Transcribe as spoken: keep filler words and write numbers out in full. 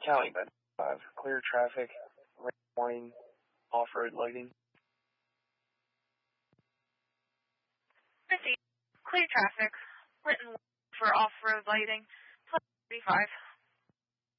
County Med five. Clear traffic, rain warning, off-road lighting. Missy, clear traffic, written for off-road lighting, plus thirty-five.